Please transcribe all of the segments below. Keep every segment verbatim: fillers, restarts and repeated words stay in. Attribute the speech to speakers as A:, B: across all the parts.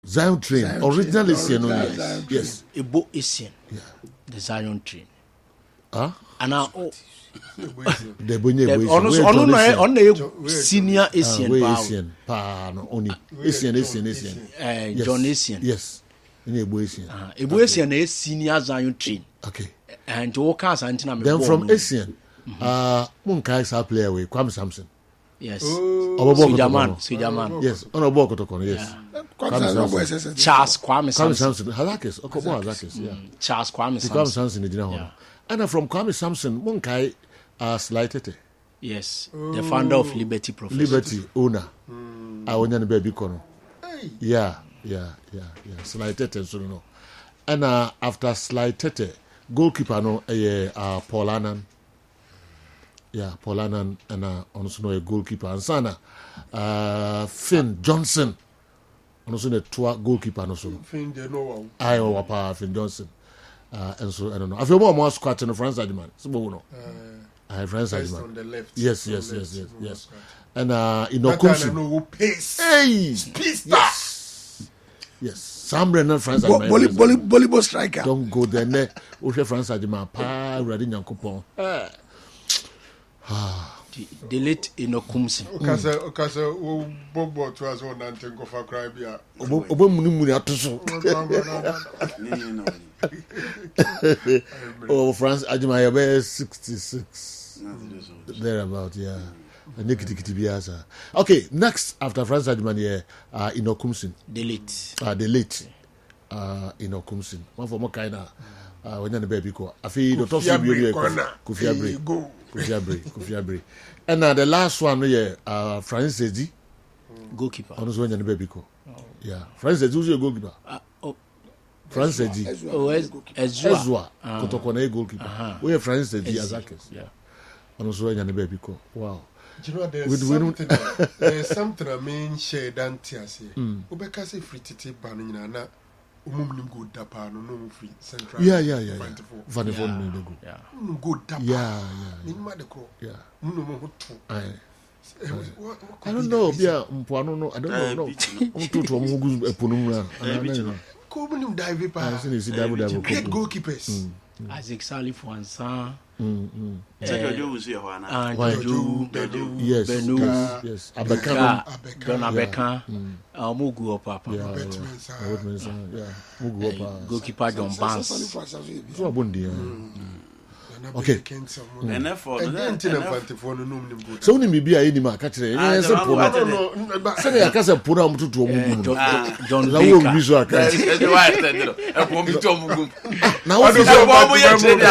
A: Zion train.
B: Zion
A: Original
B: train.
A: Asian only.
B: Zion
A: Yes.
C: Ebo Asian.
A: Yeah.
C: The Zion train.
A: Huh?
C: And now, oh,
A: The Bonye
C: the-
A: Asian.
C: ono
A: Where
C: ono
A: John
C: no
A: Asian?
C: ono ye senior
A: Ah,
C: Asian
A: where
C: power.
A: Asian? Pa no only Asian, Asian, Asian.
C: Eh,
A: Yes.
C: John Asian.
A: Yes. Any Ebo Asian.
C: Ah, Ebo Asian na ye senior Zion train.
A: Okay.
C: And to walk us antina me.
A: Then
C: born
A: from
C: no.
A: Asian, uh, one guy is a player away. Kwame Samson.
C: Yes.
A: Obobo
C: Sujaman,
A: Kotoko.
C: Sujaman.
A: Yes. Honorable Kotoko. Yes.
C: Charles Kwame
A: Kwame
C: Samson.
A: Samson. Hazakis. Okobo Hazakis. Yeah.
C: Charles Kwame
A: The Kwame
C: Samson.
A: Samson is
C: Yeah.
A: And from Kwame Samson, one guy uh, slighted
C: Yes. The founder of Liberty Professors.
A: Liberty owner. I want to baby kono. Yeah, yeah, yeah, yeah. Slighted and so no. And uh, after slighted, goalkeeper no, uh, uh, Paul Annan. Yeah, Paul Annan and uh, also no a goalkeeper. And sana, uh, Finn Johnson. Also the two goalkeeper no so.
B: Finn de no.
A: I or pa Finn Johnson. Uh, and so I don't know. I feel more more squat in the France man. So no. I have friends
B: First
A: man.
B: on the left.
A: Yes,
B: On
A: yes,
B: the
A: yes,
B: left,
A: yes,
B: no
A: yes.
B: squat.
A: And uh, in
B: That time I
A: Okumsu.
B: know who pace.
A: Hey,
B: Pista.
A: yes, yes. Sam Brennan France
D: Bo- volley- volley- volleyball striker.
A: don't go there. Ne, Oshe France Adima pa ready nyankopon.
C: The late Inokumsi.
B: Okasa okasa wo bobo to as one nanten go for cry bia.
A: Obo obo muni muni atoso. Oh, France Adima yabe sixty-six. There about yeah. Nikiti kiti biasa. Okay, next after France Adima here, uh, Inokumsin.
C: The late.
A: Uh, the late uh, Inokumsin. One for more kind of uh, when you're the baby ko. Afi the top
B: Kofi
A: baby
B: Abre corner.
A: Kofi
B: There
A: Abre.
B: you go.
A: Kofi Abre. Kofi Abre. And uh, the last one yeah, uh, Francis Edi.
C: Goalkeeper.
A: On when you're the baby ko. Yeah, Francis Edi who's your goalkeeper?
C: Uh, oh,
A: Francis Edi.
C: oh, Ez- Ezra.
A: Ezra. Kotoko na goalkeeper.
C: Uh-huh.
A: We have Francis Edi
C: Ezi.
A: Azakis.
C: Yeah.
A: On when you're the baby ko. Wow.
B: Do you know there's
A: We- we don't-
B: something there's something I mean share dan tiase. Obeka say free titi ban nyina na umum nim go dapa no no free central.
A: Yeah, yeah, yeah. yeah.
B: twenty-four.
A: Vanny
C: Yeah.
A: Von Go.
C: Yeah.
B: Umum go dapa.
A: Yeah, yeah,
B: Ni ma de ko.
A: yeah.
B: Mu no mo ho to.
A: Aye.
B: Eh, what- what could
A: I
B: be
A: don't
B: the
A: know.
B: reason?
A: Yeah, mpoano no. I don't know. No. I'm too to amugu eponumra.
B: Ko mu nim dive
A: I
B: pa.
A: see you see double double.
B: Great goalkeepers.
C: Isaac Salif Wansan.
A: Mm, mm.
C: And
A: Why?
C: Jojo.
A: Yes,
C: Benu.
A: yes, yes. Abeka.
C: Ka.
B: Abeka.
C: John
B: Yeah.
C: Abeka. Um, Mugu Papa.
A: Yeah,
B: Robert
A: yeah.
B: Mensah.
A: Robert Mensah, yeah. Mugu
C: Eh,
A: opa.
C: Goalkeeper John Barnes.
A: So abundi.
B: Na
A: Okay.
B: be Kensa mo.
E: And therefore,
B: And then tin fantifo no no nim go.
A: So ni bibi ayi ni ma ka kire.
E: Ah,
A: Eh, se
E: John
A: po
E: Barnes.
A: na.
B: No no no.
A: Se ya ka se po na mututu
C: Eh,
A: omugu.
C: John,
E: Ah.
C: John
A: Na wo bi
C: Baker.
A: so aka. Na wo
B: Ado
A: bi
B: so
A: so
B: ba mo ye trade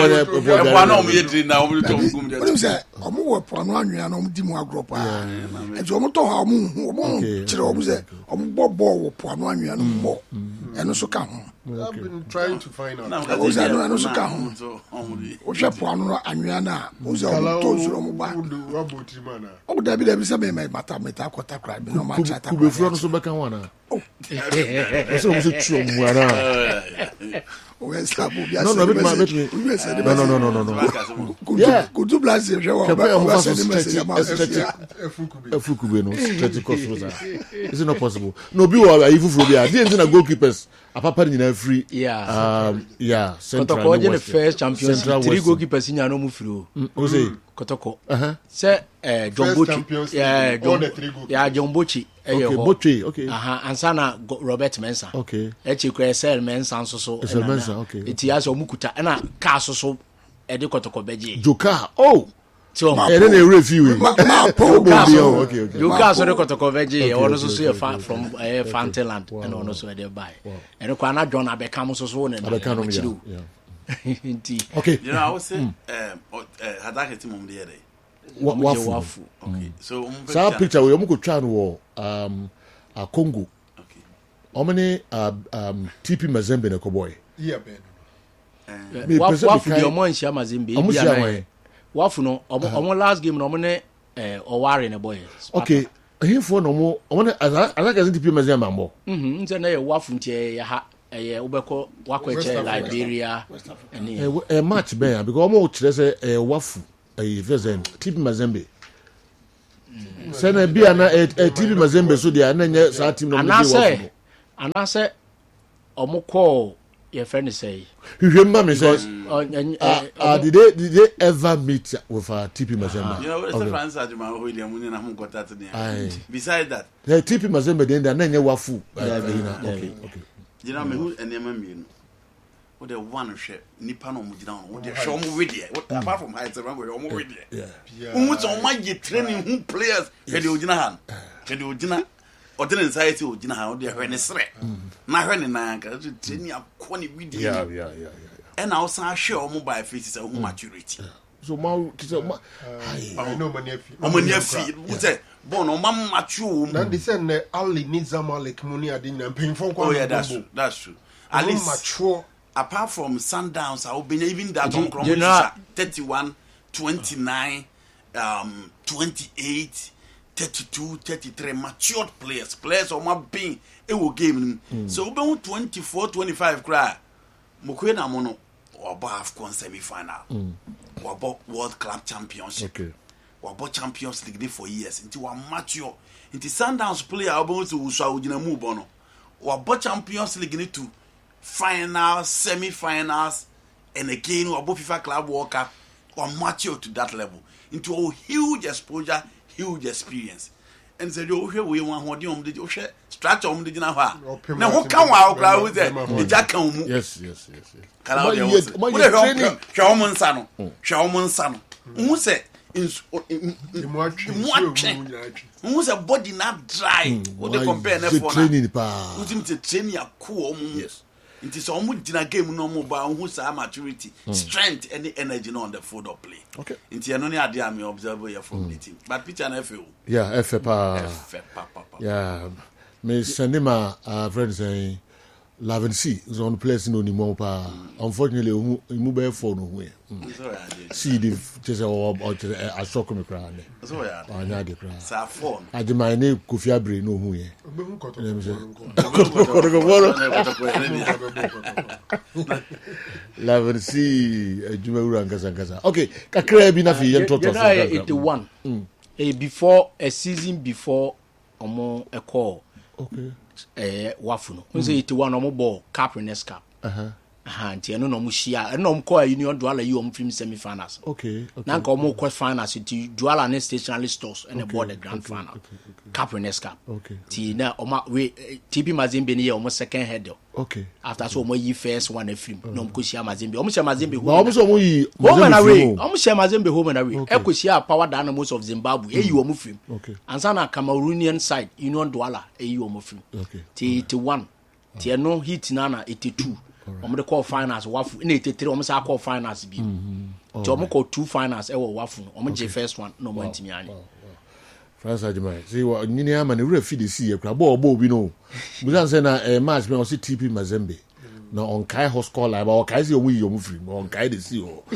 D: Wọ́n sẹ́ ọmọ wọ pọ̀nù ànwìyàn náà ọmọ di mu agorɔ paa ẹ̀tì ọmọ tọ̀ ha ọmọ hu ọmọ
A: Okay.
D: kyerɛ ọmọ sẹ́ ọmọ bọ̀ bọ̀ wọ pọ̀nù ànwìyàn náà bọ̀ ẹnu so ka ho
B: I've been trying to find out.
D: wọ́n sẹ́ ẹnu ẹnu so ka ho wọ́hwẹ́ pọ̀nù ànwìyàn náà wọ́n sẹ́ ọmọ tó nsúrò ọmọ bá
B: Wa bo ti mana.
D: ọmọ dàbí dàbí sẹ́ bẹ́ẹ̀ mẹ́ta mẹ́ta akọta kura bi náà ọmọ akyẹ ata
A: Kube furo no so beka ho na. So mo se tu omu ara.
D: ọwọ́ ẹ̀sẹ̀ àbò bí
A: No, no, bit ma- bit me. No, no, no, no, no, no. Yeah.
D: kutu blase hwẹ́ wọ́n
A: Kepe
D: ọba
A: ọmọ so
D: sẹ́ni mẹ́sẹ̀ yà máa
A: stretch,
D: sọ
A: stretch.
B: Efu kube.
A: Efu kube no stretch cost rosa. Is it not possible? No bi wa ayi fufuro bi a. Dey na goalkeepers apapa nyina free.
C: Yeah.
A: Um yeah, central.
C: Kotoko
A: no
C: the
A: western.
C: first champions
A: Central
C: three
A: western.
C: goalkeepers in no mufiro.
A: Who say?
C: Kotoko.
A: Uh-huh.
C: Say eh John
B: First
C: Bochi.
B: champions
C: Yeah,
B: league, all
C: John.
B: the three goalkeepers.
C: Yeah, John Bochi.
A: Okay, Boche, okay.
C: Aha, ansana Robert Mensah.
A: Okay.
C: Echi kwa Sel Mensah nso so.
A: Sel
C: ɛna na-
A: Mensah, okay.
C: Eti ya so mukuta na car so so e de Kotoko beje.
A: Joka. Oh.
C: Ti o.
A: And then they review.
D: Ma- ma-
A: Oh,
C: Car so-
A: oh, okay, okay.
C: You car so de Kotoko beje.
A: Okay,
C: Ono
A: okay,
C: so so
A: okay,
C: ye
A: okay,
C: fa-
A: okay.
C: from eh, Fantaland
A: Wow,
C: and
A: wow.
C: ono so e de buy. And kwa na John Abeka so so ne na.
A: Abeka no
C: akyiri o.
A: yeah. Yeah.
C: Nti.
A: Okay.
E: You know, I would say, um, Hadaka Tim on the other.
A: Wa-
C: Omo je
A: wafu.
C: wafu.
E: Okay, so
A: Sa picture we omuko twa no wo um a Congo.
E: Okay.
A: Omene uh, um T P Mazembe na Koboy.
B: Yeah, Ben.
A: Me
C: Wafu
A: person
C: wafu
A: be
C: de
A: kind-
C: omo nhyia Mazembe.
A: Omo
C: Ebia
A: hyia
C: na-
A: wan?
C: Wafu no omo omo last game no omo ne eh Oware ne boy.
A: Okay. Himfo no mo omene azaka T P Mazembe ambo.
C: Mhm, nze na ye wafu ntie ya ha eh ubeko wako
B: West
C: eche
B: Africa.
C: Liberia. Eni.
A: Eh eh, match ben because omo kire say eh wafu eh version T P Mazembe. Sena bia na eh, eh, T P Mazembe so dia na nye sa team no mo
C: Anase and I said omo call your friend say
A: Remember me says
C: uh,
A: uh, uh, did they did they ever meet with uh, T P Mazembe?
E: You know what
A: okay.
E: the France are doing William when I'm got that there. Besides that,
A: the T P Mazembe then they nanya wafu.
C: Yeah,
A: Okay,
C: yeah,
A: okay.
C: yeah.
A: Okay.
E: you know me who and them me. What the one share nipa no mu down. What the show mu with there. What apart from heights around where omo with there.
A: Yeah.
E: Who so much you training who players he the original hand. He the original ordinary society original hand they hwe ne sre. Na hwe ne nan ka training akoni with there.
A: Yeah, yeah, yeah, yeah.
E: And I also share omo by faces of maturity.
A: So ma kisa ma
B: I know many of you.
E: Omo near feet. Who say born o mam mature.
B: Now they say ne Ali Nizamalik money adin and paying for.
E: Oh yeah, that's true. That's true. At least
B: mature.
E: Apart from Sundowns, I will be even that on
C: you know,
E: thirty-one, twenty-nine, um, twenty-eight, thirty-two, thirty-three matured players. Players on my being it will game. Mm. So about twenty-four, twenty-five cry. Mukwena mono or about AFCON semi-final. Mm. Or about World Club Championship.
A: Okay.
E: Or about Champions League for years. Into one mature. Into Sundowns player about to Usha Ujina Mubono. Or about Champions League need to finals, semi-finals, and again, or both FIFA Club World Cup, or mature to that level into a huge exposure, huge experience. And said, "Oh, here we want what you did. Oh, structure on the dinner. Now, who come out crowd with that? The jack come.
A: Yes, yes, yes, yes.
E: Can I hear you? What the hell? Shawman Sano. Shawman Sano. Who said? In who was a body not dry? What they compare?
A: The training pa.
E: Who seems to train your cool.
A: Yes.
E: It is almost in a game no more by who's our maturity, mm. strength, any energy on the field of play. Okay. Into an only idea me observe here from the team. But pitch and F O.
A: Yeah, F pa.
E: F pa pa pa.
A: Yeah. Me Sanima uh friends saying Laven C is on place no anymore pa. Unfortunately, mu be for no way. See the just or a shock me cry.
E: So yeah.
A: Anya de cry.
E: Sa phone.
A: Ajima ne Kofi Abre no hu ye. Laven C Ajuma ura ngasa ngasa. Okay, kakra bi na fi yen toto so.
C: eighty-one. Eh before a season before omo a call.
A: Okay.
C: Eh wafu no. Nse eighty-one omo ball cap Winners Cup. Uh-huh. Aha, nti eno no mo hia, eno mo call Union Douala yi om film semi finals.
A: Okay, okay.
C: Na nka omo quest finals nti Douala ne stationary stores and okay, the grand okay, final. Okay, okay. Cap Winners Cup. Okay. Ti na oma we T P Mazembe ne ye omo second head. Okay. After so omo yi first one a film. No mo ko hia Mazembe. Omo hia Mazembe home.
A: Na omo so omo yi
C: home and away. Omo hia Mazembe home and away. E ko hia Power Dynamos of Zimbabwe. E yi omo film. Okay. Ansa na Cameroonian side Union Douala e yi omo film. Okay. Ti eighty-one. Ti eno hit na na eighty-two. Omo de call finals wafu na eighty-three omo sa call finals bi. Ti omo call two finals e wo wafu omo je first one no mo ntimi anye.
A: France Ajima see what nyini ama ne wura fi de see ekra bo obo obi no. Busan say na eh match me on see T P Mazembe. Na on kai ho score like ba kai see omo yi omo free on kai de see o.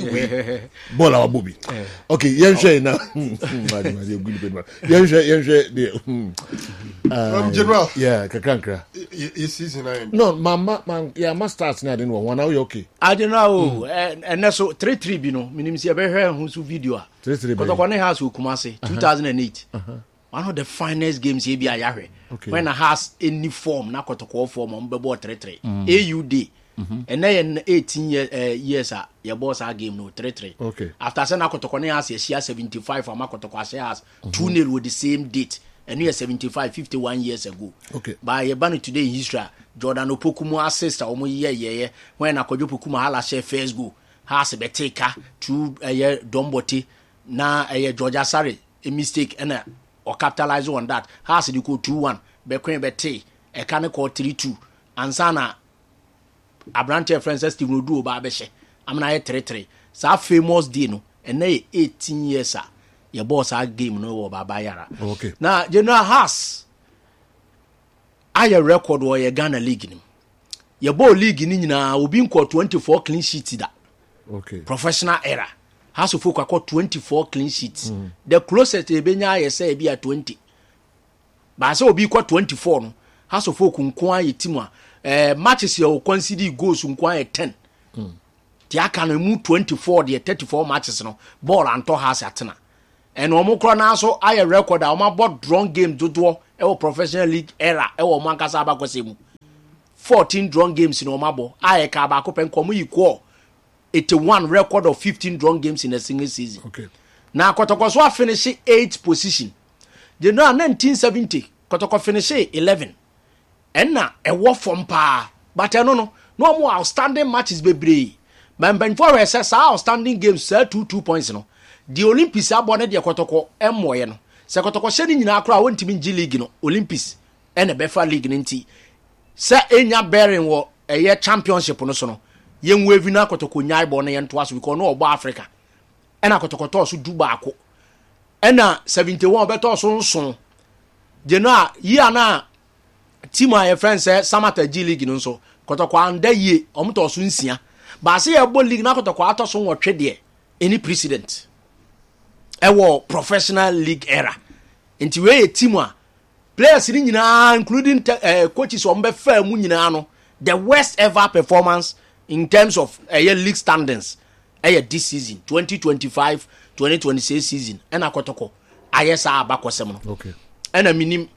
A: Bola wa bobi. Okay, yen hwe na. Ajima dey good bad man. Yen hwe yen hwe dey.
B: Um General.
A: Yeah, kakankra.
B: Is season nine.
A: No, mama man yeah, must start na den one now you okay.
C: I don't know. And so three three bi no. Minim see be hwe hu su video. three three. Because Okone has Kumasi two thousand eight. Uh-huh. One of the finest games here be Ayahwe. Okay. When I has any form na Kotoko form on be three three. A U D. Mm-hmm. And then eighteen year, uh, years uh, your boss our game no three three. Okay. After say na Kotoko has a seventy-five and Kotoko has two nil with the same date. And we are seventy-five, fifty-one years ago. Okay. But you ban today in history, Jordan Opokumu assist omo ye ye when Akojo Opokumu hala share first go. Has a beteka to a year Dombote na a Georgia Sari a mistake and a or capitalize on that. Has the go two one. Bekwen bete a can call three two. And sana a branch of Francis Steve do babeshe. I'm na three three. Sa famous dino and they eighteen years ah. Your boss our game no baba yara. Okay. Now General Haas aya record or your Ghana league nim. Your ball league ni nyina obi nko twenty-four clean sheets da. Okay. Professional era. Haas of folk got twenty-four clean sheets. Mm. The closest e benya ye say be at twenty. Ba say obi got twenty-four no. Haas of folk nko aye team a eh matches you consider goals nko aye ten. Mm. Ti aka no mu twenty-four the thirty-four matches no ball anto Haas atena. And omo kro na so aye record a omo bought drone game dodo ɛwɔ professional league era ɛwɔ ɔmo ankasa abakɔsɛ mu fourteen drawn games in Omabo. I ka baako pɛ nkɔmɔ equal eighty-one record of fifteen drawn games in a single season.
A: Okay.
C: Now Kotoko so finish eighth position. You know nineteen seventy Kotoko finish eleven. And na a war from pa. But I don't know no more outstanding matches bebree. But Ben for says outstanding games sir two two points no. The Olympics abone de Kotoko M no. Se Kotoko shedi nyina akra won timi G League no Olympics and a Befa League nti. Se enya bearing wo eye championship no so no. Yen wevi na Kotoko nyai bo na yen to aso because no obo Africa. Ena Kotoko to so du baako. Ena seventy-one beto so nso. Je no a yi ana team a your friend say Samata G League no nso. Kotoko anda ye omo to so nsia. Ba se ye bo league na Kotoko ato so nwotwe de any precedent. Ewo professional league era. Nti we ye team a players ni nyina including uh, coaches on be fair mu nyina no the worst ever performance in terms of uh, league standings uh, this season twenty twenty-five twenty twenty-six season and Kotoko ayesa abakosem no
A: okay
C: and a minim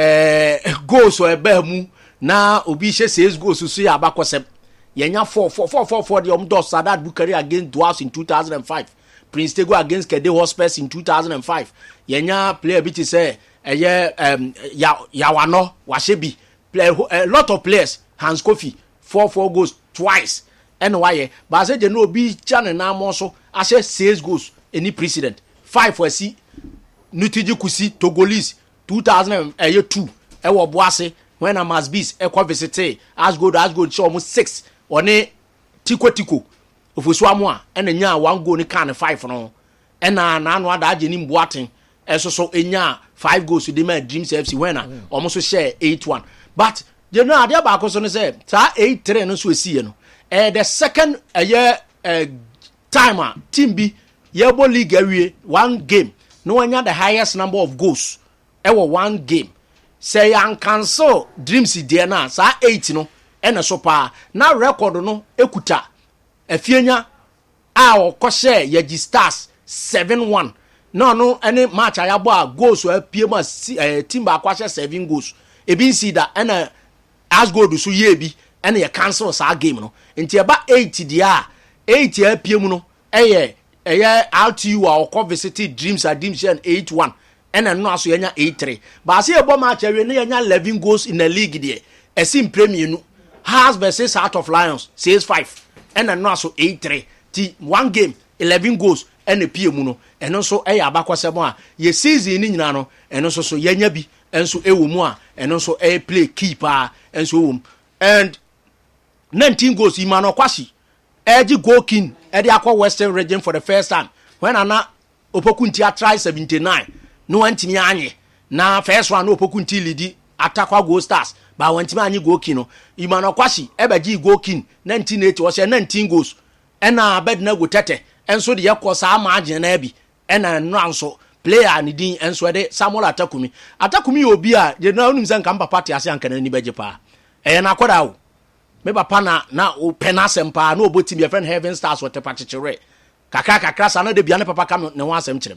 C: eh goals so eba mu na obi hye six goals so ya abakosem yenya four four four four four the omdo Sadat Bukari against Duas in two thousand five Prince Tego against Kede Hospers in two thousand five yenya player bit say eye um ya yawano washebi play a lot of players Hans Kofi four four goals twice and why but say je no obi chane na mo so ase six goals any precedent five for see Nutiji Kusi Togolese two thousand two e wo Boase when a Masbis e kwa visit as good as good show almost six one tiko tiko ofosu amoa e na nya one goal ni kan five no e na na anu ada aje ni Mboaten e so so enya five goals to the man Dreams F C when na almost share eight one but you know ade ba ko so no say ta eight three no so esi no eh the second a year uh, timer team bi yebo league awie one game no one the highest number of goals ever one game say an cancel Dreams dey na sa eight no e na so pa na record no ekuta afienya a o ko share Yaji Stars seven one no no any match ayabo a goals o apie ma uh, team ba kwa share seven goals e bin see that and uh, as goal so ye bi and you cancel sa game no nti eba eight dia eight ya apie mu no eye eye R T U a ko visit Dreams a Dreams and eight one and no aso yenya eight three but say ebo match awie na yenya eleven goals in the league there esim premier no Hearts versus Heart of Lions six five and no aso eight three ti one game eleven goals and apie mu no eno so eye abakwasemo a ye season ni nyina no eno so so yenya bi enso ewo mu a eno so eye play keeper enso wo and nineteen goals Imano Kwasi Eji Gokin Edi Aqua Western region for the first time when Ana Opokunti try seventy-nine no antimi anye na first one no Opokunti lidi Atakwa Gold Stars but wantimi anye Gokin no Imano Kwasi Ebeji Gokin nineteen eighty was nineteen goals ena abedna go tete enso de yakọ sa margin na bi ena no anso player ni din enso de Samuel Atakumi Atakumi obi a je na onum se nka papa te ase anka na ni beje pa e na akoda o me papa na na o penasem pa na obotimi your friend Heaven Stars what pa chichere kakra kakra sa na de bia ne papa kam ne ho asem kyerem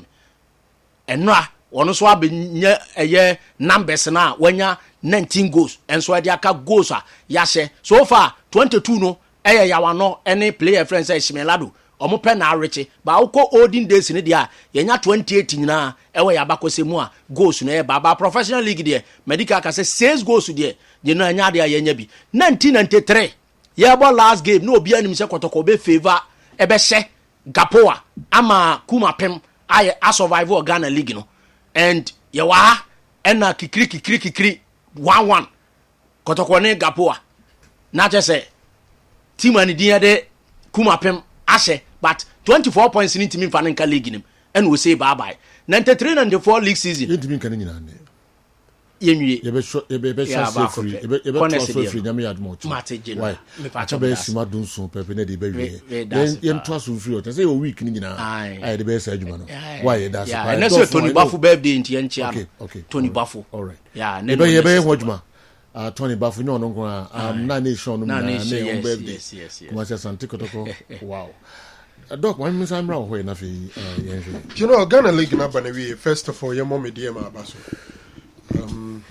C: eno a ono so abenye eye numbers na wanya nineteen goals enso de aka goals a ya hye so far twenty-two no eye yawano any player friend say Shimelado omo pe na areche ba uko olden days ni dia yenya twenty-eight nyina ewe yabakosemu a goals na e baba professional league there medical ka say six goals there je no anya dia yenya bi nineteen ninety-three ye bo last game no obi anim se Kotoko be favor e be hye Gapoa ama Kumapem aye a survival Ghana league no and ye wa ena kikiri kikiri kikiri one one Kotoko ne Gapoa na je say team ani dia de Kumapem ashe but twenty-four points in team Fanenka league nim and we say bye bye ninety-three ninety-four league season
A: you team kan nyina ne
C: yemwie
A: ye be so ye be be so free ye be ye be so free nyame yad mo why acha be sima dunso pepe ne de be wie yem to so free o say o week ni nyina ai de be say adwuma no why that's
C: why na so Tony Bafo birthday nti en chia no Tony Bafo
A: all right
C: yeah
A: ne be ye be ho adwuma ah Tony Bafo no no nko am na nation no na ne on birthday kuma say Santi Kotoko wow Doc, why miss I'm wrong when I feel
B: you know Ghana league na bana we first of all your mom e D M abaso um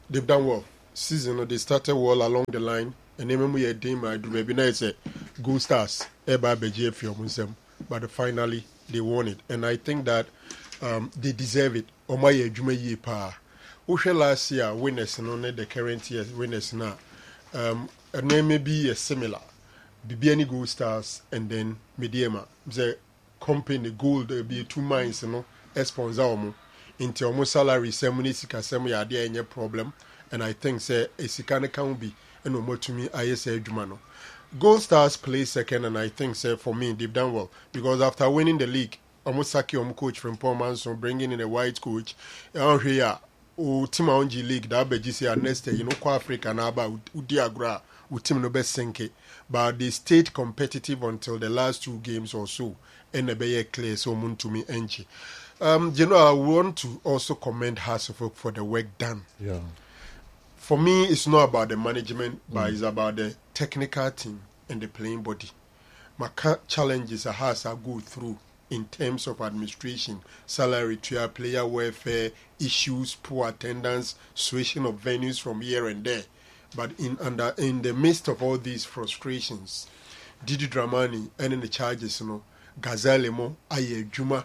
B: they've done well. Season they started well along the line. And then we had them, I do maybe now it's a Gold Stars, Eba Beji Fiomsem, but finally they won it. And I think that um, they deserve it. Omaye Jumaye Pa. Ushe last year winners and only the current year winners now. Um, and then maybe a similar. Bibiani Gold Stars and then Mediema. The company gold there be two mines, you know, sponsor omo. Into almost salary semuni sika semu ya dia any problem. And I think say a sikane can be and no more to me I say Jumano. Gold Stars play second and I think say for me they've done well. Because after winning the league, almost Saki um coach from Paul Manson bringing in a white coach. And here o team on G League that be G C next you know kwa Africa na ba udiagra u team no best senke. But they stayed competitive until the last two games or so. And a be clear so mun to me enchi. Um you know I want to also commend Hasselhoff for the work done.
A: Yeah.
B: For me, it's not about the management, but mm. it's about the technical team and the playing body. My challenges I have to go through in terms of administration, salary, tier, player welfare, issues, poor attendance, switching of venues from here and there. But in under in the midst of all these frustrations, Didi Dramani and the charges, you know, Gazelle mo, Aye Juma,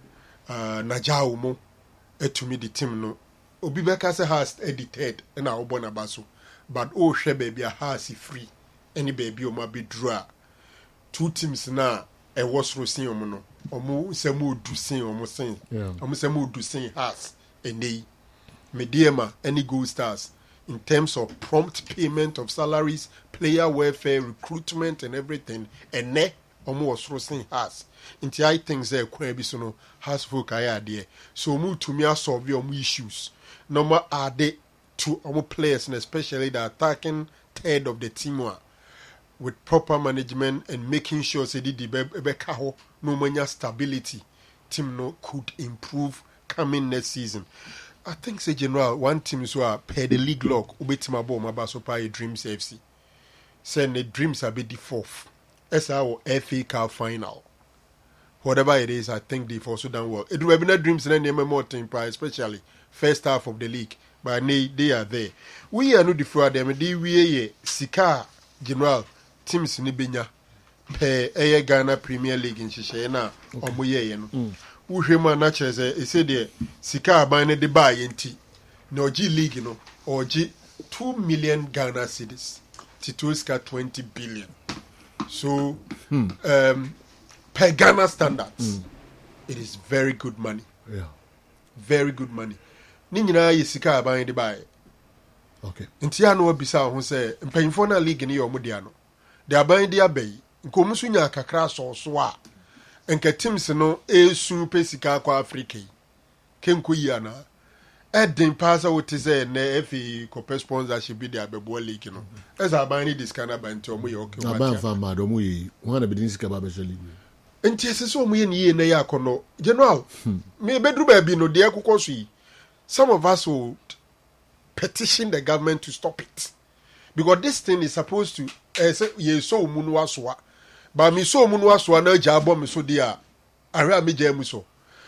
B: uh, Najao mo, to me the team no. Obi Bekase has edited and our bonabaso, but oh, she baby has free. Any baby o ma be draw. Two teams now, a was rosin omono. Omo semu do sin omo sin. Omo semu do sin has a nay. Mediema any Gold Stars in terms of prompt payment of salaries, player welfare, recruitment, and everything. And ne omo was rosin has. Inti I think say kwen bi so no has folk aya there. So mu to me solve your issues. No more are they to our players, and especially the attacking third of the team with proper management and making sure say the Bekaho no mania stability. Team no could improve coming next season. I think say general one team so are per the league log ubetima bo mabasopa Dreams F C. Send the Dreams are be the fourth. As our F A Cup final. Whatever it is, I think they've also done well. It will be not Dreams and then more team especially. First half of the league, but they, they are there. We are not before them. They we Sika General teams ni benya per Air Ghana Premier League in Shishena or Muye. Uhema Natchez, he said, there Sika bane de buy enti no G League, you know, or G two million Ghana cedis. Tituska twenty billion. So, hmm. um, per Ghana standards, hmm. it is very good money.
A: Yeah.
B: Very good money. Ni nyina ye sika aban de bae.
A: Okay.
B: Nti ya no obisa ho se mpanyfo na league ni yo mudia no. De aban de abai. Nkomu so nya kakra so so a. Enka teams no esu pe sika kwa Africa. Kenko yi ana. Eden pasa wote se na F A Cup sponsorship bi de abebo league no. Eza aban ni diskana banti omo ye okay wa.
A: Aban fa ma do mo yi. Won na be din sika ba be league.
B: Nti ese so omo ye ni ye na ya akono. General. Me bedru ba bi no de akokɔ so yi. Some of us would petition the government to stop it. Because this thing is supposed to uh, say ye so munwa soa. But me so munwa soa na jabo me so dia. Ara me jemu so.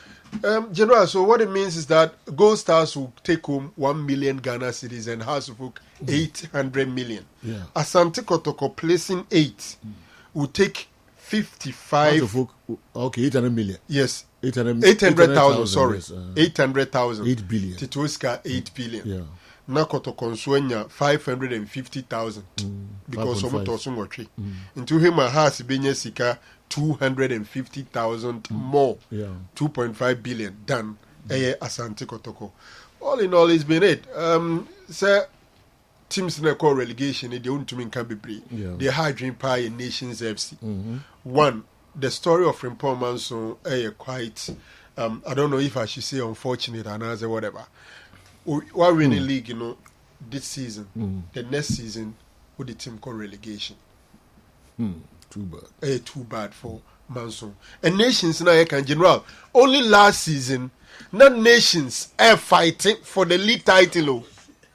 B: Um General, so what it means is that Gold Stars will take home one million Ghana cedis and Hasselhoff eight hundred million.
A: Yeah.
B: Asante Kotoko placing eight mm. will take fifty-five.
A: Hasselhoff, okay, eight hundred million.
B: Yes.
A: eight hundred
B: eight hundred thousand, sorry.
A: Yes, uh,
B: eight hundred thousand.
A: eight billion.
B: Tituska, eight billion.
A: Yeah.
B: Nakoto Konswenya, five hundred fifty thousand. Mm. Because of Tosun Watri. Into him, a house, Benya Sika, two hundred fifty thousand mm. more.
A: Yeah.
B: two point five billion done. Mm. Asante Kotoko. All in all, it's been it. Um, sir, teams in the core relegation, they don't to me can be brave.
A: Yeah.
B: They had dream pie in Nations F C.
A: Mm-hmm.
B: One, the story of Frimpong Manson, eh, quite, um, I don't know if I should say unfortunate and answer whatever. While winning mm. league, you know, this season, mm. the next season, with the team called relegation.
A: Mm. Too bad.
B: Eh, too bad for Manson. And Nations now, I can general. Only last season, not Nations are fighting for the league title.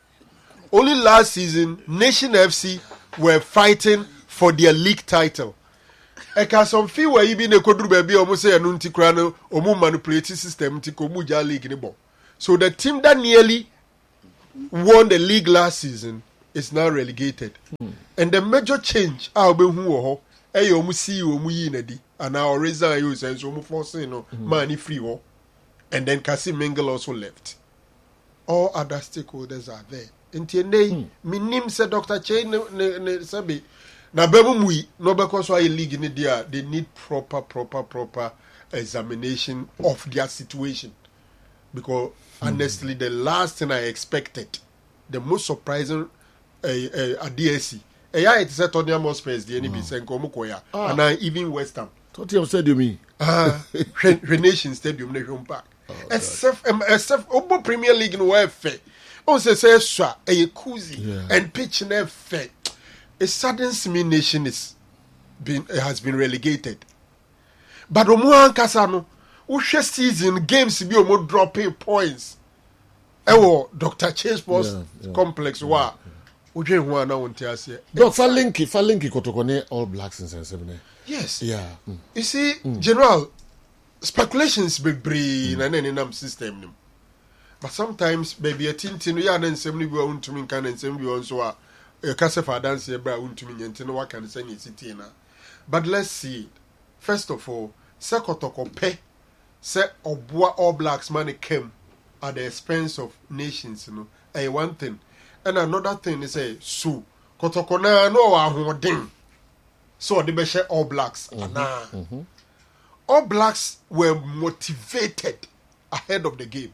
B: Only last season, Nation F C were fighting for their league title. Eka some feel where you be ne kodru baby almost say no nti kra no omu manipulate system nti ko mu ja league ni bo. So the team that nearly won the league last season is now relegated. Mm. And the major change, I'll be who eh, you see you, Muyinadi, and our reason you say, so forcing no money free war. And then Kasim Mengel also left. All other stakeholders are there. Until they, my name said Doctor Chain, Sabi. Now, Bemui, no, because why league in India, they need proper, proper, proper examination of their situation. Because honestly, the last thing I expected, the most surprising uh, uh, at D S C, uh, yeah, it's a Tottenham Hotspur, the N B C, and Komukoya, and uh, even West Ham.
A: Tottenham Stadium, me.
B: Ah, Renation Stadium, Nation Park. Except, except, Obo Premier League in welfare. On se say, sir, a cozy and pitch in fair. A saddens me nation is been has been relegated. But Omuan Kasano, who season games be omo dropping points. Ewo Doctor Chase Sports yeah, yeah, Complex yeah, wa. Uje huwa na untiase.
A: Doc Falinki, Falinki kotokone All Blacks in seven.
B: Yes.
A: Yeah. Mm.
B: You see, mm. General, speculations be brain and any name system. But sometimes, baby, a tintin, ya and seventy be on to me can and seventy on so a Casafa dance here, bra, to me and ten what can say in city now. But let's see. First of all, Sekotoko pe, se obwa All Blacks money came at the expense of nations, you know. A one thing. And another thing is a so Kotoko na no a ding. So the best All Blacks. Mm-hmm. Nah. Mm-hmm. All Blacks were motivated ahead of the game.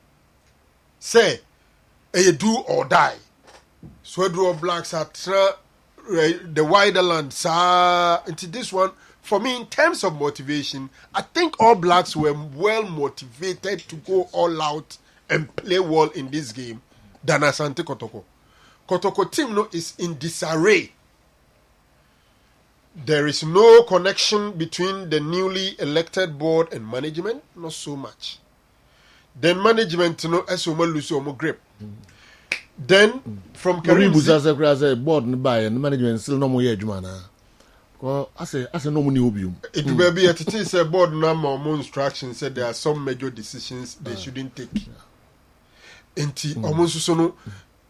B: Say, a do or die. So All Blacks are tra- the wider land. Sa into this one, for me, in terms of motivation, I think All Blacks were well motivated to go all out and play well in this game than Asante Kotoko. Kotoko team no is in disarray. There is no connection between the newly elected board and management, not so much. Then management, you know, as you lose your grip. Then from
A: Karim Zee, board by and management still no more Jumana. Well, I say, I say no money obium.
B: It will be at it a board number or more instructions said there are some major decisions they shouldn't take. Enti almost so no.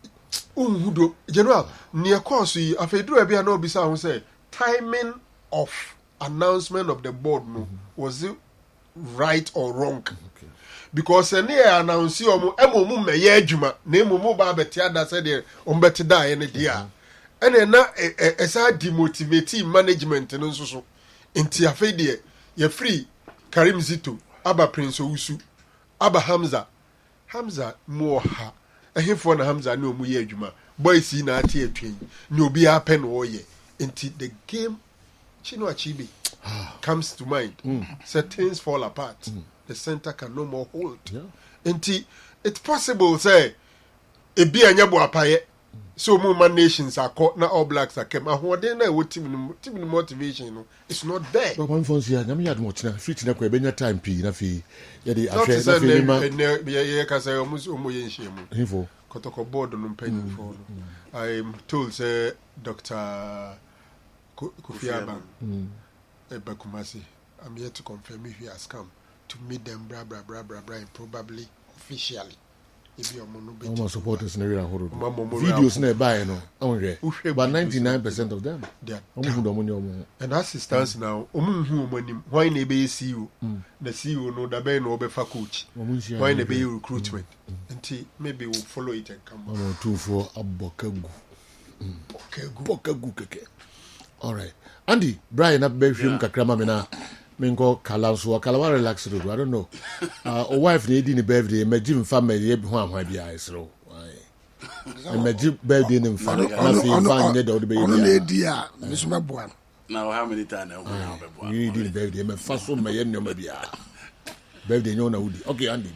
B: Um, General, near course, I feel do a be an obisa who say. Timing of announcement of the board no mm-hmm. was it right or wrong? Okay. Because any announce you emo emo me ye adwuma na emo mo ba betia da say de on beti da ye ne dia and na esa demotivate management no so so enti afi de ye free Karim Zito aba Prince Owusu aba Hamza Hamza mo ha ehefo na Hamza na omu ye adwuma boys na ati atwen ni obi apen wo ye. Until the game Chino Achibi comes to mind, mm. so things fall apart. Mm. The center can no more hold. Yeah. Until it's possible, say, a be a nyabu apaye. So more nations are caught now. All Blacks are came. And what they know what team team motivation, you know, it's not there.
A: But one phone here, I'm not much now. Fit na kwe benya time p na fi. Ya di
B: after na fi ma. Ya ya kasa ya musu omo ye nshemu.
A: Info.
B: Kotoko board no penny for. I'm told say Doctor Kofi Abang, mm. Bakumasi. I'm here to confirm if he has come to meet them, bra bra bra bra bra, and probably officially. If you are
A: mono, supporters in the area, videos nearby, no, but ninety-nine percent of them,
B: yeah. And as it stands mm. now, um, why ne be C E O, mm. the C E O no da be no be fa coach, why ne be recruitment, mm. until maybe we'll follow it and come.
A: One two four abokagu,
B: abokagu,
A: abokagu keke. All right, Andy, Brian, up bedroom kakrama mena, menko kalanso kalawa relax ro. I don't know. Uh, a wife need in birthday, me jim family be hwan hwan bia isro. Ai. Me jim birthday nim fa. Na fi fan ne do be
D: bia. Ono na dia, me so me boa.
E: Now how many times na we be boa.
A: You did birthday, me fa so me ye nyoma bia. Birthday no na wudi. Okay, Andy,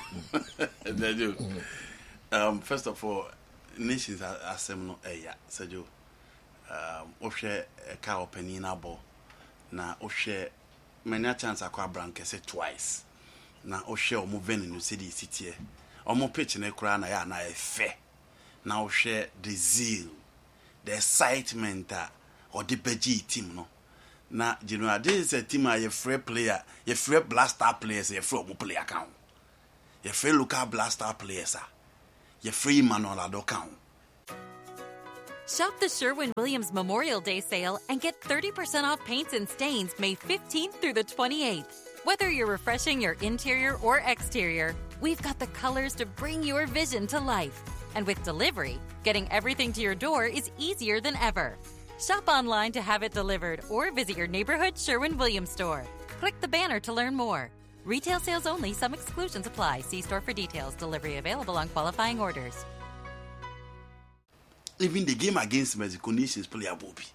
A: me.
E: Um first of all, nations asem no eya, Sergio. Um, Oshe car opening na bo na Oshe many chance akwa brankese twice na Oshe omo veni no city city omo pitch na kura na ya na efe na Oshe the zeal the excitement or the beji team no na general this is a team a free player ye free blaster players ye free omo player account ye free local blaster players You're free Manuel Adokan.
F: Shop the Sherwin-Williams Memorial Day sale and get thirty percent off paints and stains May fifteenth through the twenty-eighth. Whether you're refreshing your interior or exterior, we've got the colors to bring your vision to life. And with delivery, getting everything to your door is easier than ever. Shop online to have it delivered or visit your neighborhood Sherwin-Williams store. Click the banner to learn more. Retail sales only. Some exclusions apply. See store for details. Delivery available on qualifying orders.
E: Even the game against Mexico Nations player Bobby,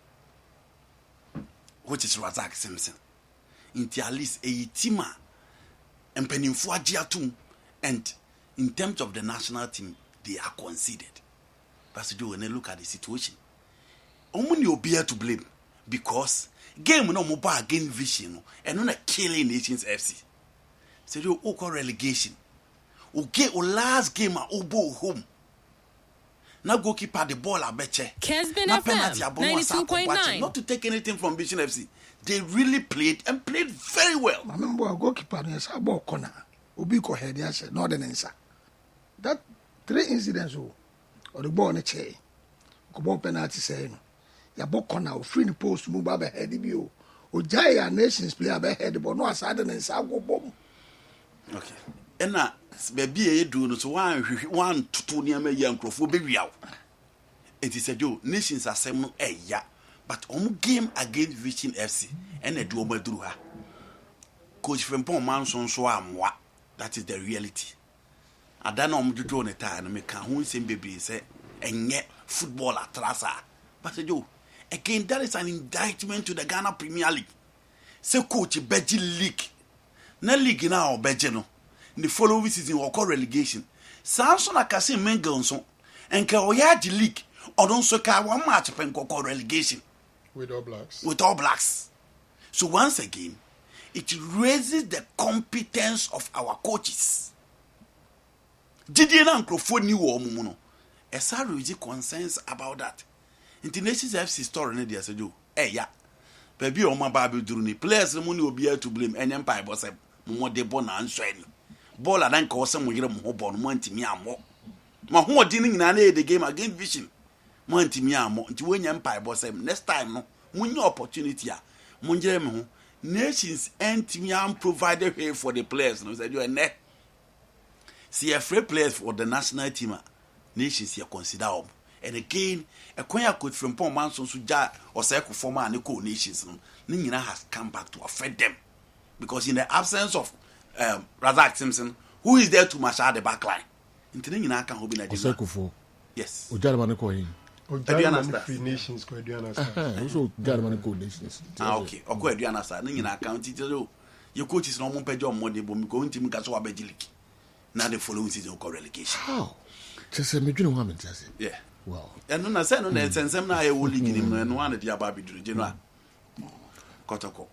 E: which is Razak Simpson, into at least a team and Peninfua Giatum, and in terms of the national team, they are conceded. But do when they look at the situation, only you'll be here to blame because game no mobile against vision and not killing Nations F C. So you all relegation. Okay, o last game at Obo home. Now goalkeeper the ball a beche.
G: Kesben F M ninety-two point nine.
E: Not to take anything from Vision F C. They really played and played very well.
D: I remember a goalkeeper yes about corner. Obi ko head yes no the answer. That three incidents oh or the ball on the chair. Ko ball penalty say no. Ya ball corner free the post move ba head bi o. O Jaya Nations player be head but no aside the answer go bomb.
E: Okay. And now baby e do no so one one tutu ne ma ya nkrofo be wiaw. It is a do Nations asem no eya but on game against Vision F C and e do omaduru ha. Coach Frimpong Manson so amwa. That is the reality. Ada na omdudu on eta no me kan ho nsem bebre say enye football atrasa. But yo again that is an indictment to the Ghana Premier League. Say coach Beji League. Na league na obeje no. The following season will call relegation. Samson Akase Mengelson and Kaoyaji League or don't so one match pen call relegation.
B: With All Blacks.
E: With All Blacks. So once again, it raises the competence of our coaches. Didier Nkrofo ni wo mumu no. Esa raise concerns about that. International F C story na dia sejo. Eh ya. Baby o ma ba be duru ni players mo ni obi to blame enye mpa ibosem. Mo de bo na anso ani. Ball at then cause some yere mo bon montimi amo. Ma ho odi ni nyina na the game against Vision. Montimi amo. Nti wenya mpa ibosem next time no munya opportunity a monjere me ho. Nations entimi am provided here for the players no said you and see a free players for the national team. Nations you consider them. And again, a kwanya coach from Pom Manson so ja or say ko former and co Nations no. Ni nyina has come back to affect them. Because in the absence of um, Razak Simpson, who is there to marshal the back line? Intending in Aka Hobby Nigeria. Yes.
A: Ujaramaniko.
B: Ujaramaniko Nations, Guadiana.
A: Also, Ujaramaniko Nations.
E: Ah, okay. Or Guadiana, Ning in account. Your coach is no more pay on Monday, but we go into Mikaso Abejilik. Now the following season called relegation.
A: How? Just a major woman, just
E: yeah.
A: Wow.
E: And no, I said, no, and some now I will leak in him and one of the Ababi General Kotoko.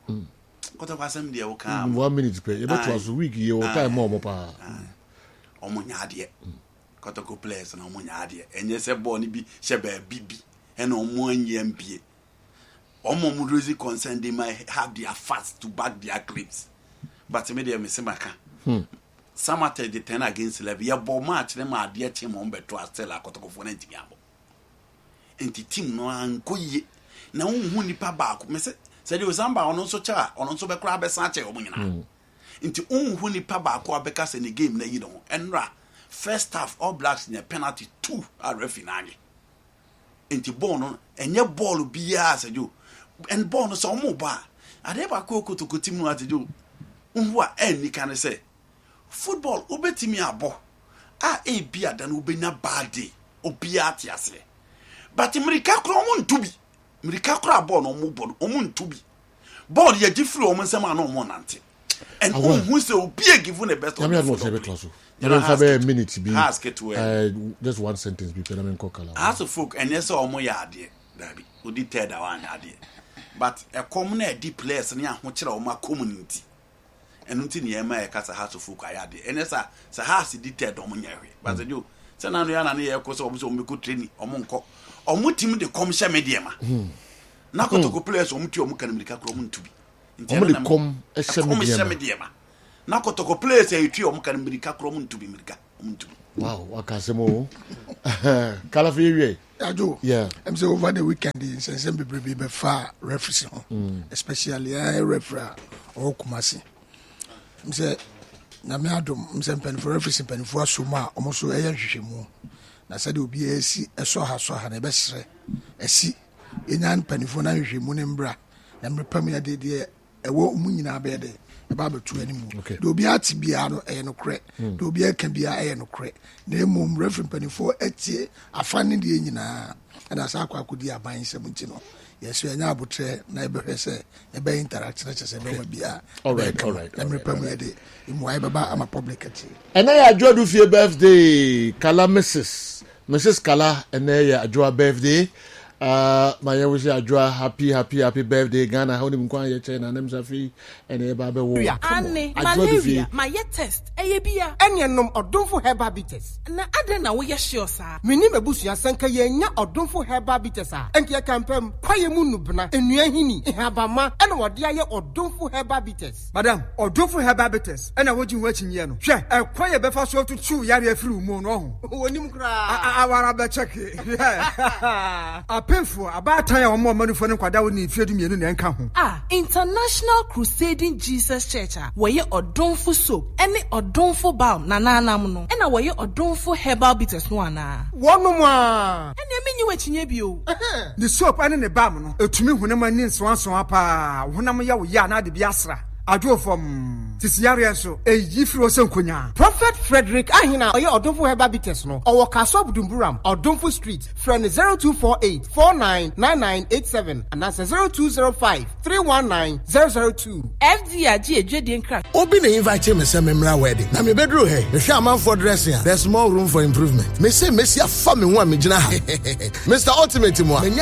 A: One minute pay. But was a week your time more pa.
E: Omunyadie. Kotoko players na omunyadie. Enye se born bi shebe bibi. And omonye M P A. Omo really concerned they might have their facts to back their claims. But me dey me semaka. Hmm. Samate the ten against eleven. Ya bo match them ma dear team on beto Stella Kotoko for ninety abo. Enti team no ankoye. Na unhu nipa baako. Me say said you samba on so cha on so be kra be san che omunyina nti unhu nipa ba ko abeka se ne game na yi no enra first half All Blacks in a penalty two are refinale nti ball no enye ball bia said you and ball no so mo ba ade ba ko ko to ko tim no atejo unhu a eni kan say football obetimi abo a e bia da no obenya bad day obi atiase but America kro mo ntubi Mirika kura ball no mo ball o mo ntubi ball ye gifri o mo nsema na o mo nante and who say obi e give the best of the football.
A: You don't have a minute be
E: ask it to
A: uh, just one sentence be phenomenon kokala
E: as a folk and yes o mo ya ade dabi odi third one ade but a common e deep players na ho kire o ma community enu nti ne e ma e kasa house of folk ayade and yes sa house di third o mo nya hwe but say you say na no ya na ne e ko so o mo so me ko training o mo nko omu team de commission media ma na Kotoko players omu ti omu kan America kro omu ntubi
A: omu de com commission
E: media ma na Kotoko players e ti omu kan America kro omu ntubi America omu ntubi
A: Wow, wakasemo. Kalafi
D: Ajo.
A: Yeah.
D: I'm say over the weekend in Sensen be be be far referee, especially I referee or Kumasi. I'm say na me adom I'm say pen for referee pen for asoma almost so eyan hwehwemu. Na said obi esi eso ha so ha na be sere. Esi enyan pen for na hwehwemu ne mbra. Na mrepam ya de de ewo mu nyina be de. Eba betu animu. Do obi ati bia no e no kre. Do obi aka bia e no kre. Na emum referee pen for etie afane de nyina. Na sa akwa akudi aban seventy no. Yes, we anya abutre na ebe hwese ebe interact na chese be bia.
A: All right, all right.
D: Na mrepam ya de imu ai baba ama public ati.
A: And I enjoy do for birthday Kala Missus Missus Kala and I enjoy birthday. Uh, my wish you a happy, happy, happy birthday, Ghana. How do you want your chain and them Safi and a baby?
H: Anne, malaria, my yet test, a beer, and your num or don't for her barbitus. And I don't know where you're sure, sir. Me name a bush, ya sanka yenya or don't for her barbitus, and your campaign, Payamunubna, and Yahini, Habama, and what dear or don't for her barbitus. Madame, or don't for her barbitus, and I want you watching Yano. Sure, I'll quiet before so to chew Yari through moon. When you cry, I will check it. Painful about time or more money for them kwada we need feed me no enka ho. Ah, International Crusading Jesus Church where you odonfo soap, any odonfo balm na na nam no. Na where you odonfo herbal bitters no ana. One more. And you mean you wetchinye bio. The soap and the balm no. Etumi honam ani nso so apa. Honam ya wo ya na de biasra. Ajo from Tisiaria so a yifro senkonya. Prophet Frederick Ahina oye odonfo herbal bitters no. Owo Kaso Budumburam, Odonfo Street, friend zero two four eight four nine nine nine eight seven and that's zero two zero five three one nine zero zero two. F D R G Ejedi Nkra.
I: Obi na invite me say memra wedding. Na me bedroom here. Me hwe am for dressing. There's more room for improvement. Me say me see afa me ho a me gina ha. Mister Ultimate mo.